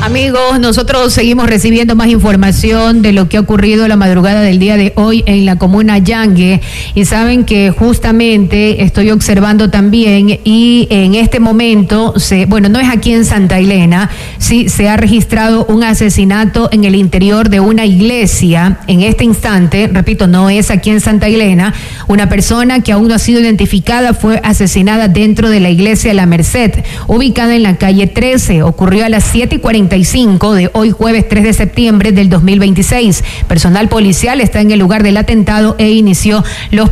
Amigos, nosotros seguimos recibiendo más información de lo que ha ocurrido la madrugada del día de hoy en la comuna Yangue, y saben que justamente estoy observando también, y en este momento, no es aquí en Santa Elena, sí se ha registrado un asesinato en el interior de una iglesia. En este instante, repito, no es aquí en Santa Elena, una persona que aún no ha sido identificada fue asesinada dentro de la iglesia La Merced, ubicada en la calle 13. Ocurrió a las 7:45 de hoy jueves 3 de septiembre del 2026. Personal policial está en el lugar del atentado e inició los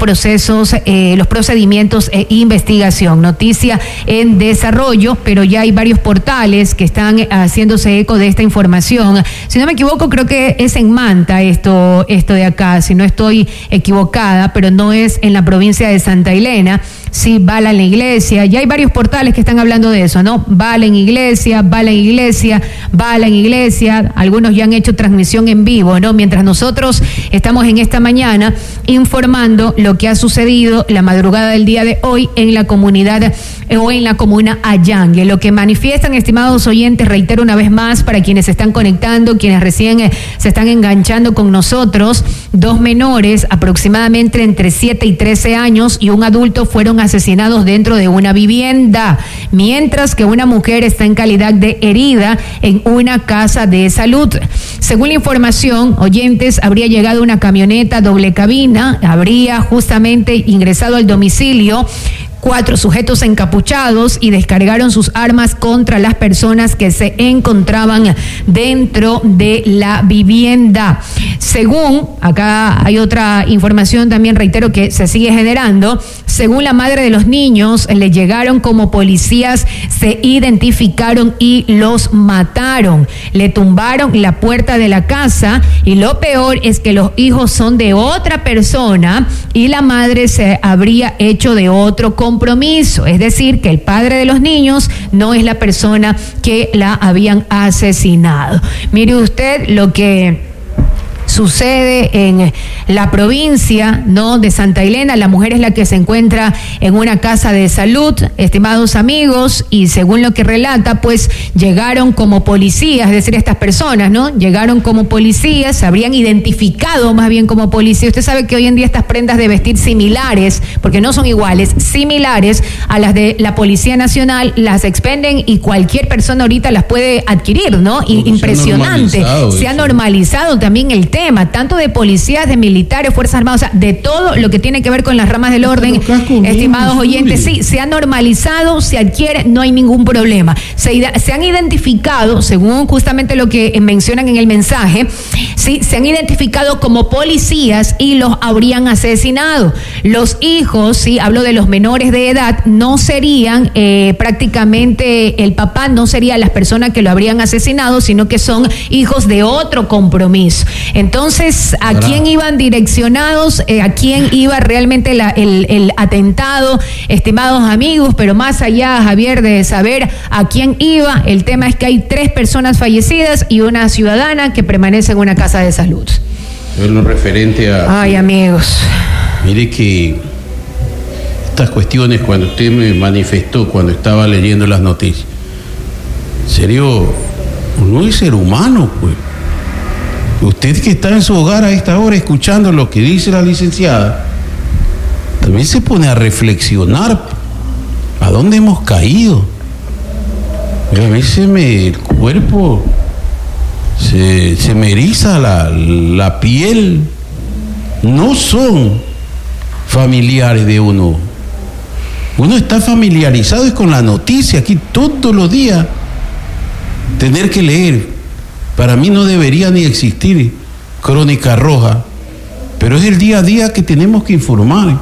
procedimientos e investigación. Noticia en desarrollo, pero ya hay varios portales que están haciéndose eco de esta información. Si no me equivoco, creo que es en Manta esto de acá, si no estoy equivocada, pero no es en la provincia de Santa Elena. Sí, bala en la iglesia. Ya hay varios portales que están hablando de eso, ¿no? Bala en iglesia, bala en iglesia, bala en iglesia. Algunos ya han hecho transmisión en vivo, ¿no? Mientras nosotros estamos en esta mañana informando lo que ha sucedido la madrugada del día de hoy en la comunidad o en la comuna Yangue. Lo que manifiestan, estimados oyentes, reitero una vez más para quienes se están conectando, quienes recién se están enganchando con nosotros, 2 menores aproximadamente entre 7 y 13 años y un adulto fueron asesinados dentro de una vivienda, mientras que una mujer está en calidad de herida en una casa de salud. Según la información, oyentes, habría llegado una camioneta doble cabina, habría justamente ingresado al domicilio 4 sujetos encapuchados y descargaron sus armas contra las personas que se encontraban dentro de la vivienda. Según, acá hay otra información también, reitero, que se sigue generando, según la madre de los niños, le llegaron como policías, se identificaron y los mataron. Le tumbaron la puerta de la casa y lo peor es que los hijos son de otra persona y la madre se habría hecho de otro compromiso, es decir, que el padre de los niños no es la persona que la habían asesinado. Mire usted lo que sucede en la provincia, ¿no?, de Santa Elena. La mujer es la que se encuentra en una casa de salud, estimados amigos, y según lo que relata, pues llegaron como policías, es decir, estas personas, ¿no?, llegaron como policías, se habrían identificado más bien como policías. Usted sabe que hoy en día estas prendas de vestir similares, porque no son iguales, similares a las de la Policía Nacional, las expenden y cualquier persona ahorita las puede adquirir, ¿no? Impresionante. Se ha normalizado también el tema, tanto de policías, de militares, Fuerzas Armadas, o sea, de todo lo que tiene que ver con las ramas del orden, estimados oyentes, sí, se ha normalizado, se adquiere, no hay ningún problema. Se han identificado, según justamente lo que mencionan en el mensaje, sí, se han identificado como policías y los habrían asesinado. Los hijos, sí, hablo de los menores de edad, no serían prácticamente, el papá no sería las personas que lo habrían asesinado, sino que son hijos de otro compromiso. Entonces, ¿a quién iban direccionados? ¿A quién iba realmente el atentado, estimados amigos? Pero más allá, Javier, de saber a quién iba, el tema es que hay 3 personas fallecidas y una ciudadana que permanece en una casa de salud. En lo referente a... Ay, amigos. Mire que estas cuestiones, cuando usted me manifestó, cuando estaba leyendo las noticias, en serio, no es ser humano, pues. Usted que está en su hogar a esta hora escuchando lo que dice la licenciada, también se pone a reflexionar a dónde hemos caído. A mí el cuerpo se me eriza la piel. No son familiares de uno. Uno está familiarizado es con la noticia aquí todos los días. Tener que leer. Para mí no debería ni existir Crónica Roja, pero es el día a día que tenemos que informar.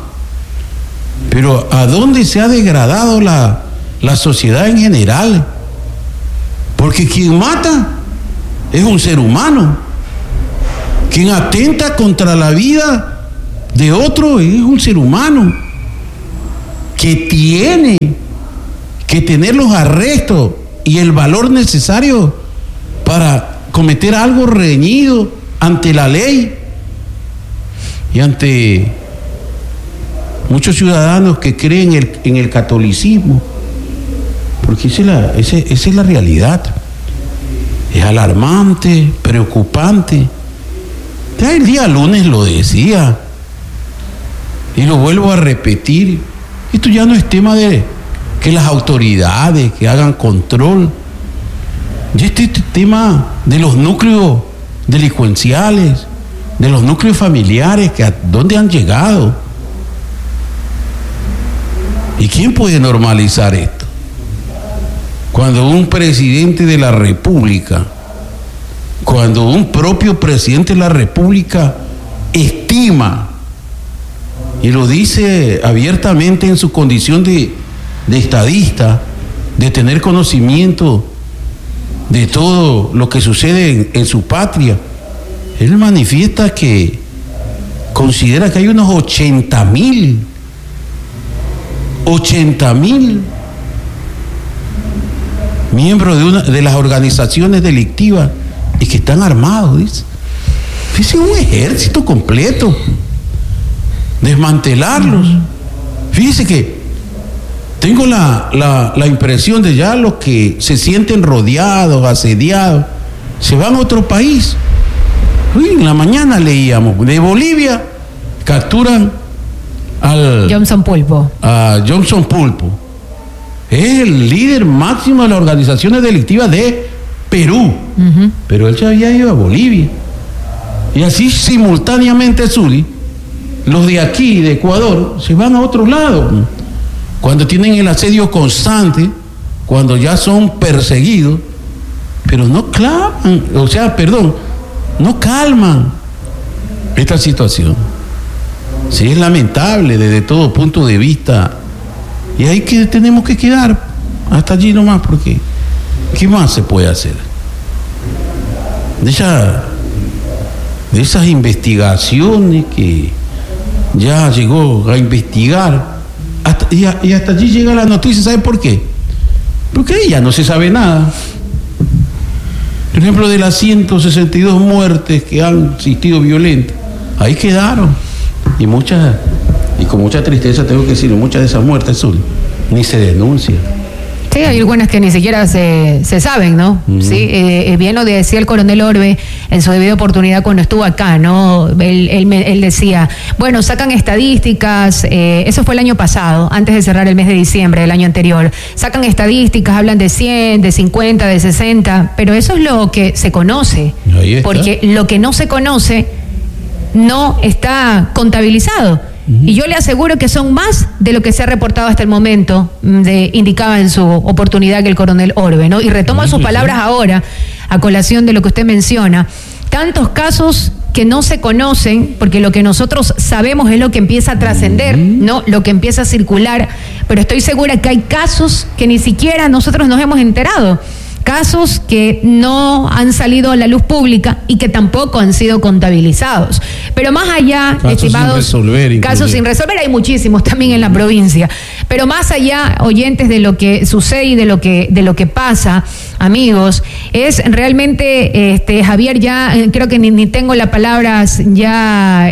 Pero ¿a dónde se ha degradado la sociedad en general? Porque quien mata es un ser humano. Quien atenta contra la vida de otro es un ser humano que tiene que tener los arrestos y el valor necesario para cometer algo reñido ante la ley y ante muchos ciudadanos que creen en el catolicismo, porque esa es la realidad. Es alarmante, preocupante. Ya el día lunes lo decía y lo vuelvo a repetir. Esto ya no es tema de que las autoridades que hagan control. Ya este tema de los núcleos delincuenciales, de los núcleos familiares, que a dónde han llegado. ¿Y quién puede normalizar esto? Cuando un presidente de la República, cuando un propio presidente de la República estima, y lo dice abiertamente en su condición de estadista, de tener conocimiento de todo lo que sucede en su patria, él manifiesta que considera que hay unos 80.000 miembros de las organizaciones delictivas y que están armados, dice. Fíjese, un ejército completo. Desmantelarlos. Fíjese que tengo la impresión de ya los que se sienten rodeados, asediados, se van a otro país. Uy, en la mañana leíamos, de Bolivia capturan al Johnson Pulpo. A Johnson Pulpo. Es el líder máximo de las organizaciones delictivas de Perú. Pero él ya había ido a Bolivia. Y así simultáneamente, Zuli, los de aquí, de Ecuador, se van a otro lado. Cuando tienen el asedio constante, cuando ya son perseguidos, pero no claman, no calman esta situación. Sí, es lamentable desde todo punto de vista. Y ahí que tenemos que quedar hasta allí nomás, porque ¿qué más se puede hacer? De esas investigaciones que ya llegó a investigar, y hasta allí llega la noticia. ¿Sabe por qué? Porque ahí ya no se sabe nada. Por ejemplo, de las 162 muertes que han existido violentas, ahí quedaron. Y con mucha tristeza tengo que decirlo, muchas de esas muertes ni se denuncian. Sí, hay algunas que ni siquiera se saben, ¿no? Sí, bien lo decía el coronel Orbe en su debida oportunidad cuando estuvo acá, ¿no? Él decía, bueno, sacan estadísticas, eso fue el año pasado, antes de cerrar el mes de diciembre del año anterior, sacan estadísticas, hablan de 100, de 50, de 60, pero eso es lo que se conoce, porque lo que no se conoce no está contabilizado. Y yo le aseguro que son más de lo que se ha reportado hasta el momento, indicaba en su oportunidad que el coronel Orbe, ¿no? Y retomo sus palabras ahora, a colación de lo que usted menciona. Tantos casos que no se conocen, porque lo que nosotros sabemos es lo que empieza a trascender, ¿no? Lo que empieza a circular, pero estoy segura que hay casos que ni siquiera nosotros nos hemos enterado. Casos que no han salido a la luz pública y que tampoco han sido contabilizados. Pero más allá, estimados, casos sin resolver, hay muchísimos también en la provincia. Pero más allá, oyentes, de lo que sucede y de lo que pasa, amigos, es realmente, Javier, ya creo que ni tengo las palabras, ya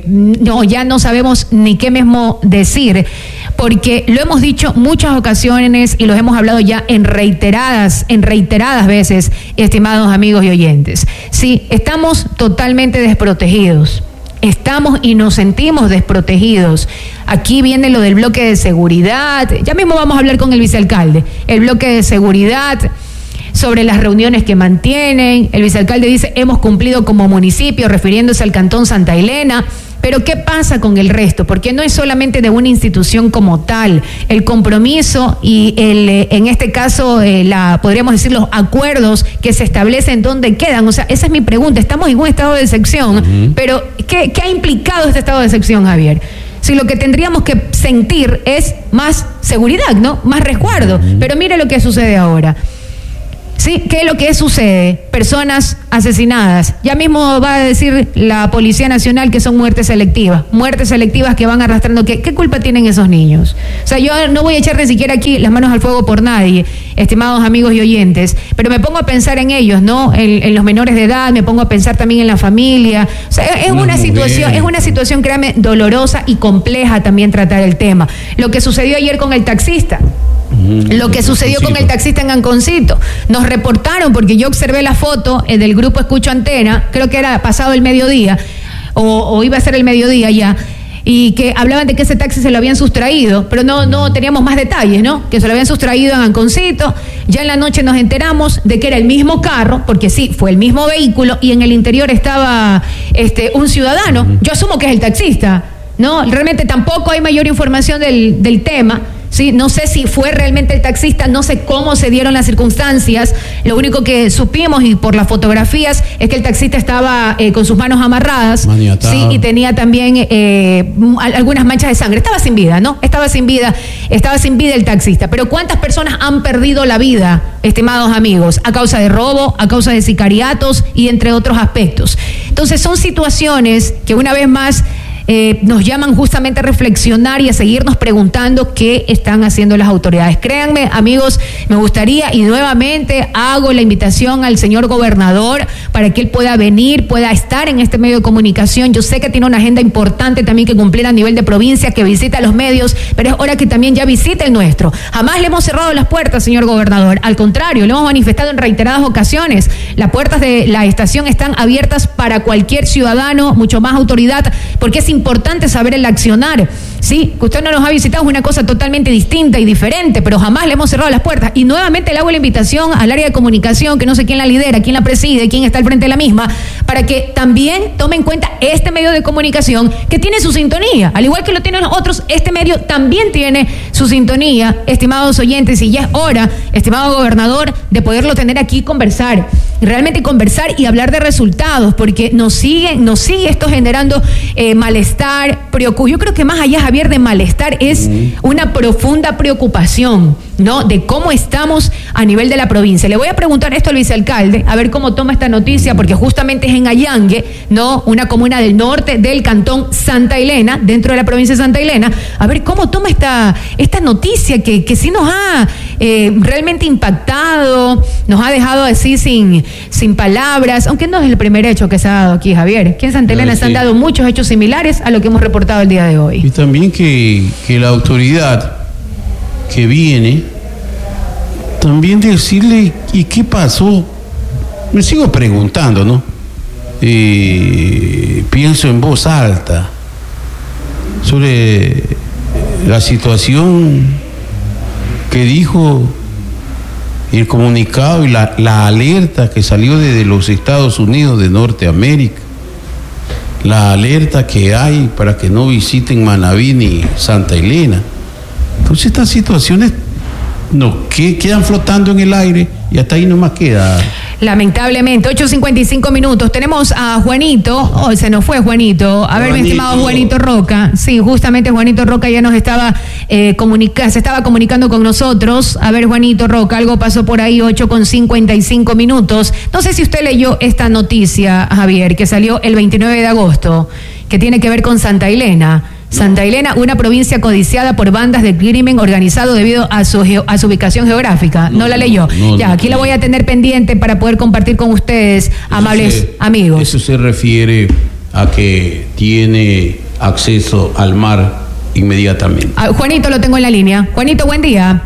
no sabemos ni qué mismo decir, porque lo hemos dicho muchas ocasiones y los hemos hablado ya en reiteradas veces, estimados amigos y oyentes. Sí, estamos totalmente desprotegidos. Estamos y nos sentimos desprotegidos. Aquí viene lo del bloque de seguridad. Ya mismo vamos a hablar con el vicealcalde. El bloque de seguridad, sobre las reuniones que mantienen. El vicealcalde dice, hemos cumplido como municipio, refiriéndose al cantón Santa Elena. Pero ¿qué pasa con el resto? Porque no es solamente de una institución como tal. El compromiso y en este caso, podríamos decir, los acuerdos que se establecen, ¿dónde quedan? O sea, esa es mi pregunta. Estamos en un estado de excepción, pero ¿qué ha implicado este estado de excepción, Javier? Si lo que tendríamos que sentir es más seguridad, ¿no? Más resguardo. Pero mire lo que sucede ahora. ¿Sí? ¿Qué es lo que sucede? Personas asesinadas. Ya mismo va a decir la Policía Nacional que son muertes selectivas que van arrastrando. ¿Qué culpa tienen esos niños? O sea, yo no voy a echar ni siquiera aquí las manos al fuego por nadie, estimados amigos y oyentes, pero me pongo a pensar en ellos, ¿no? En los menores de edad, me pongo a pensar también en la familia. O sea, es una situación, créame, dolorosa y compleja también tratar el tema. Lo que sucedió ayer con el taxista. Lo que sucedió con el taxista en Anconcito. Nos reportaron, porque yo observé la foto del grupo Escucho Antena, creo que era pasado el mediodía, o iba a ser el mediodía ya, y que hablaban de que ese taxi se lo habían sustraído, pero no teníamos más detalles, ¿no? Que se lo habían sustraído en Anconcito. Ya en la noche nos enteramos de que era el mismo carro, porque sí, fue el mismo vehículo, y en el interior estaba un ciudadano. Yo asumo que es el taxista, ¿no? Realmente tampoco hay mayor información del tema. Sí, no sé si fue realmente el taxista, no sé cómo se dieron las circunstancias. Lo único que supimos, y por las fotografías, es que el taxista estaba con sus manos amarradas, sí, y tenía también algunas manchas de sangre. Estaba sin vida, ¿no? Estaba sin vida el taxista. Pero ¿cuántas personas han perdido la vida, estimados amigos, a causa de robo, a causa de sicariatos y entre otros aspectos? Entonces son situaciones que una vez más nos llaman justamente a reflexionar y a seguirnos preguntando qué están haciendo las autoridades. Créanme, amigos, me gustaría, y nuevamente hago la invitación al señor gobernador para que él pueda venir, pueda estar en este medio de comunicación. Yo sé que tiene una agenda importante también que cumplir a nivel de provincia, que visita los medios, pero es hora que también ya visite el nuestro. Jamás le hemos cerrado las puertas, señor gobernador. Al contrario, lo hemos manifestado en reiteradas ocasiones. Las puertas de la estación están abiertas para cualquier ciudadano, mucho más autoridad, porque es importante saber el accionar. Sí, que usted no nos ha visitado es una cosa totalmente distinta y diferente, pero jamás le hemos cerrado las puertas. Y nuevamente le hago la invitación al área de comunicación, que no sé quién la lidera, quién la preside, quién está al frente de la misma, para que también tome en cuenta este medio de comunicación que tiene su sintonía. Al igual que lo tienen los otros, este medio también tiene su sintonía, estimados oyentes, y ya es hora, estimado gobernador, de poderlo tener aquí y conversar. Realmente conversar y hablar de resultados, porque nos sigue esto generando malestar, yo creo que más allá, Javier, de malestar, es una profunda preocupación, ¿no? De cómo estamos a nivel de la provincia. Le voy a preguntar esto al vicealcalde, a ver cómo toma esta noticia, porque justamente es en Allangue, ¿no? Una comuna del norte del cantón Santa Elena, dentro de la provincia de Santa Elena, a ver cómo toma esta noticia que sí nos ha realmente impactado, nos ha dejado así sin palabras, aunque no es el primer hecho que se ha dado aquí, Javier. Aquí en Santa Elena se han dado muchos hechos similares a lo que hemos reportado el día de hoy. Y también que la autoridad que viene, también decirle, ¿y qué pasó? Me sigo preguntando, ¿no? Pienso en voz alta sobre la situación que dijo el comunicado y la alerta que salió desde los Estados Unidos de Norteamérica, la alerta que hay para que no visiten Manabí ni Santa Elena. Entonces estas situaciones quedan flotando en el aire y hasta ahí nomás queda. Lamentablemente, 8:55 minutos. Tenemos a Juanito. Se nos fue Juanito. A ver, mi estimado Juanito Roca. Sí, justamente Juanito Roca ya nos estaba se estaba comunicando con nosotros. A ver, Juanito Roca, algo pasó por ahí, 8:55 minutos. No sé si usted leyó esta noticia, Javier, que salió el 29 de agosto, que tiene que ver con Santa Elena. Santa Elena, una provincia codiciada por bandas de crimen organizado debido a su ubicación geográfica. ¿No la leyó? Aquí la voy a tener pendiente para poder compartir con ustedes, amables amigos. Eso se refiere a que tiene acceso al mar inmediatamente. Juanito, lo tengo en la línea. Juanito, buen día.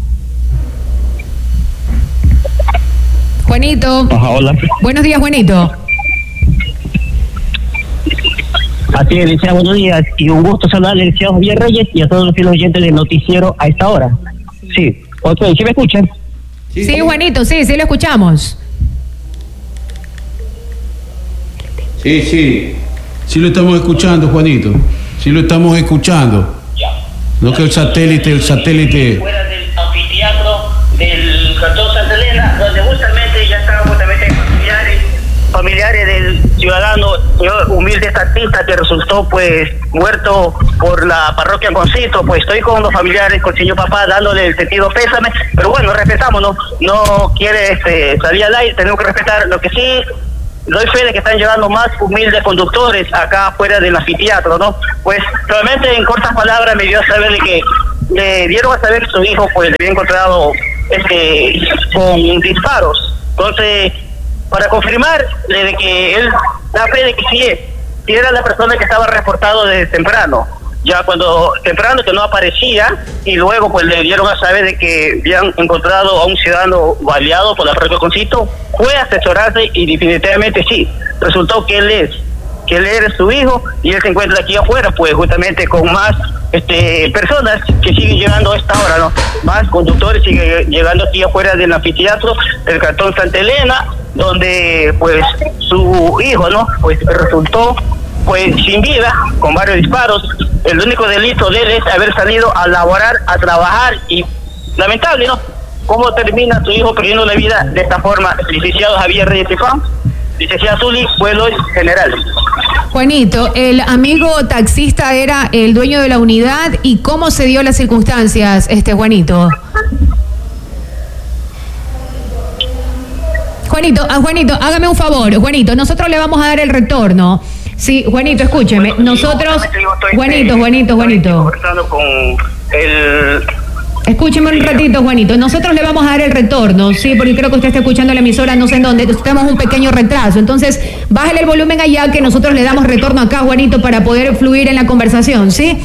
Juanito. Hola. Buenos días, Juanito. Así es, licenciado, buenos días y un gusto saludarle al licenciado Javier Reyes y a todos los oyentes del noticiero a esta hora. Sí, ¿sí me escuchan? Sí, Juanito, sí lo escuchamos. Sí lo estamos escuchando, Juanito, sí lo estamos escuchando. No que el satélite... Fuera del anfiteatro del cantón Santa Elena, donde justamente ya estaban justamente familiares del ciudadano humilde taxista que resultó pues muerto por la parroquia Anconcito. Pues estoy con los familiares, con el señor papá, dándole el sentido pésame, pero bueno, respetamos, no quiere salir al aire, tenemos que respetar. Lo que sí doy fe de que están llevando más humildes conductores acá fuera del anfiteatro, ¿no? Pues realmente en cortas palabras me dio a saber de que le dieron a saber que su hijo pues le había encontrado con disparos. Entonces, para confirmar de que él da fe de que sí era la persona que estaba reportado desde temprano. ya cuando temprano que no aparecía, y luego pues le dieron a saber de que habían encontrado a un ciudadano baleado por la propia Concito. Fue a asesorarse y definitivamente sí, resultó que él era su hijo, y él se encuentra aquí afuera, pues justamente con más personas que siguen llegando a esta hora, ¿no? Más conductores siguen llegando aquí afuera del anfiteatro del Cantón Santa Elena, donde pues su hijo, ¿no? Pues resultó pues sin vida, con varios disparos. El único delito de él es haber salido a laborar, a trabajar, y lamentable, ¿no? ¿Cómo termina su hijo perdiendo la vida de esta forma? Licenciado Javier Reyes Tifán, licenciado Zuli, vuelos generales. Juanito, el amigo taxista era el dueño de la unidad, ¿y cómo se dio las circunstancias, Juanito? Juanito, hágame un favor, Juanito, nosotros le vamos a dar el retorno. Sí, Juanito, escúcheme, bueno, nosotros... Juanito. Conversando con el... Escúcheme un ratito, Juanito. Nosotros le vamos a dar el retorno, sí, porque creo que usted está escuchando la emisora, no sé en dónde. Tenemos un pequeño retraso. Entonces, bájale el volumen allá, que nosotros le damos retorno acá, Juanito, para poder fluir en la conversación, ¿sí?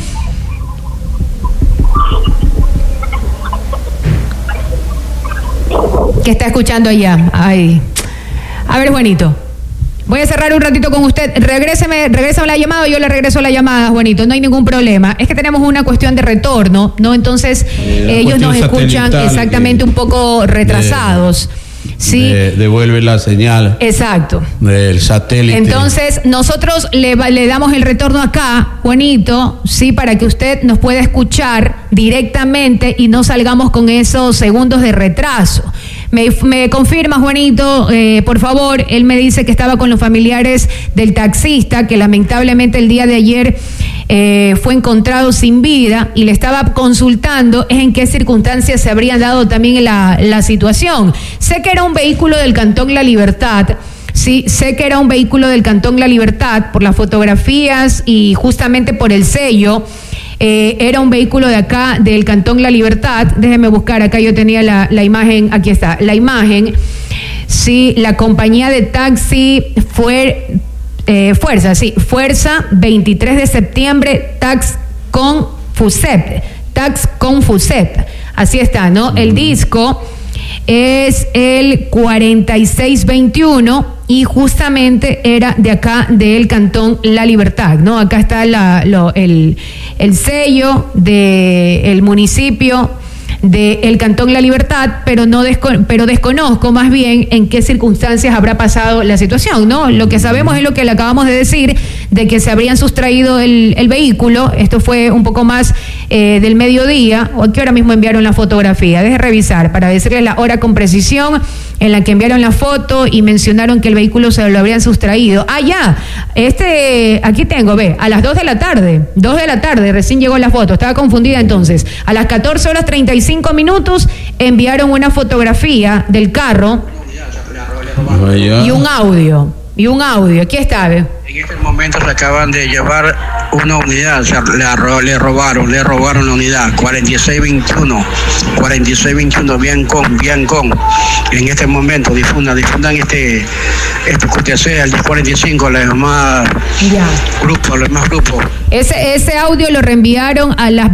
¿Qué está escuchando allá? Ay. A ver, Juanito. Voy a cerrar un ratito con usted. Regrésame la llamada, yo le regreso la llamada, Juanito. No hay ningún problema. Es que tenemos una cuestión de retorno, ¿no? Entonces, ellos nos escuchan exactamente un poco retrasados. Sí. Devuelve la señal. Exacto. Del satélite. Entonces, nosotros le damos el retorno acá, Juanito, sí, para que usted nos pueda escuchar directamente y no salgamos con esos segundos de retraso. Me confirma, Juanito, por favor. Él me dice que estaba con los familiares del taxista, que lamentablemente el día de ayer fue encontrado sin vida, y le estaba consultando en qué circunstancias se habría dado también la situación. Sé que era un vehículo del Cantón La Libertad. Sí, sé que era un vehículo del Cantón La Libertad por las fotografías y justamente por el sello. Era un vehículo de acá, del Cantón La Libertad. Déjeme buscar, acá yo tenía la imagen, aquí está, la imagen. Sí, la compañía de taxi Fuerza 23 de septiembre, Tax con Fuset. Así está, ¿no? El disco es el 4621 y justamente era de acá, del Cantón La Libertad, ¿no? Acá está el sello del municipio del Cantón La Libertad, pero desconozco más bien en qué circunstancias habrá pasado la situación, ¿no? Lo que sabemos es lo que le acabamos de decir, de que se habrían sustraído el vehículo. Esto fue un poco más del mediodía. ¿O a qué hora mismo enviaron la fotografía? Deje revisar para decirle la hora con precisión en la que enviaron la foto y mencionaron que el vehículo se lo habrían sustraído. Ah, ya, aquí tengo, ve, a las 2 de la tarde, recién llegó la foto, estaba confundida entonces. A las 14:35 enviaron una fotografía del carro y un audio, aquí está, ve. En este momento se acaban de llevar una unidad, o sea, le robaron la unidad, 4621, Biancón. En este momento difundan este que sea el 1045, los demás grupos. Ese audio lo reenviaron a las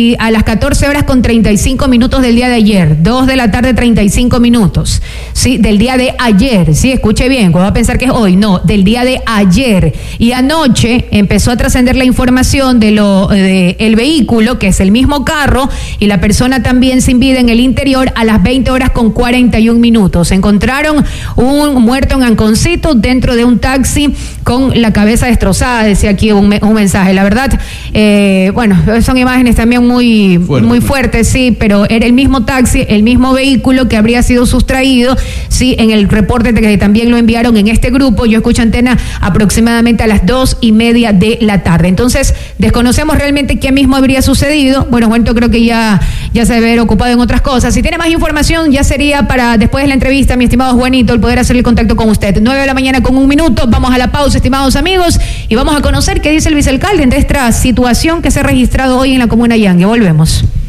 14:35 del día de ayer, 2 de la tarde 35 minutos, sí, del día de ayer, sí, escuche bien, cuando va a pensar que es hoy, no, del día de ayer. Y anoche empezó a trascender la información de el vehículo, que es el mismo carro, y la persona también sin vida en el interior a las 20:41. Encontraron un muerto en Anconcito dentro de un taxi con la cabeza destrozada, decía aquí un mensaje. La verdad, bueno, son imágenes también muy fuertes, sí, pero era el mismo taxi, el mismo vehículo que habría sido sustraído, sí, en el reporte de que también lo enviaron en este grupo. Yo escucho Antena aproximadamente a las 2:30 de la tarde. Entonces, desconocemos realmente qué mismo habría sucedido. Bueno, creo que ya se debe haber ocupado en otras cosas. Si tiene más información, ya sería para después de la entrevista, mi estimado Juanito, el poder hacer el contacto con usted. 9:01 vamos a la pausa, estimados amigos, y vamos a conocer qué dice el vicealcalde de esta situación que se ha registrado hoy en la comuna Yangue. Volvemos.